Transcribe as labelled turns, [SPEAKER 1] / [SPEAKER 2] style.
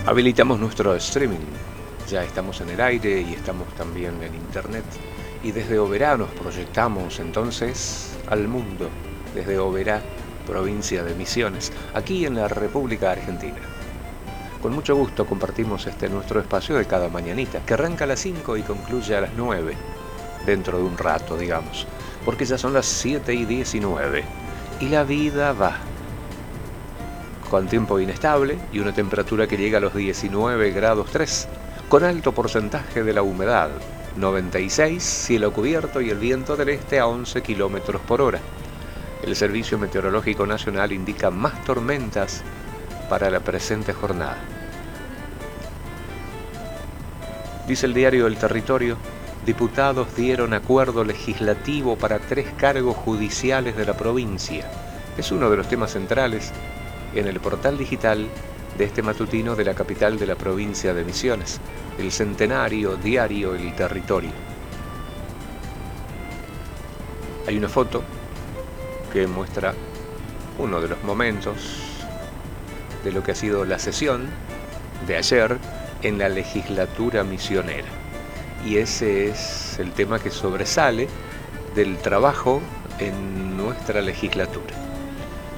[SPEAKER 1] Habilitamos nuestro streaming. Ya estamos en el aire y estamos también en internet. Y desde Oberá nos proyectamos entonces al mundo. Desde Oberá, provincia de Misiones, aquí en la República Argentina. Con mucho gusto compartimos nuestro espacio de cada mañanita, que arranca a las 5 y concluye a las 9, dentro de un rato, digamos, porque ya son las 7:19 y la vida va. Con tiempo inestable y una temperatura que llega a los 19 grados 3, con alto porcentaje de la humedad, 96, cielo cubierto y el viento del este a 11 kilómetros por hora. El Servicio Meteorológico Nacional indica más tormentas para la presente jornada. Dice el diario El Territorio, diputados dieron acuerdo legislativo para 3 cargos judiciales de la provincia. Es uno de los temas centrales en el portal digital de este matutino de la capital de la provincia de Misiones, el centenario diario El Territorio. Hay una foto que muestra uno de los momentos de lo que ha sido la sesión de ayer en la legislatura misionera. Y ese es el tema que sobresale del trabajo en nuestra legislatura.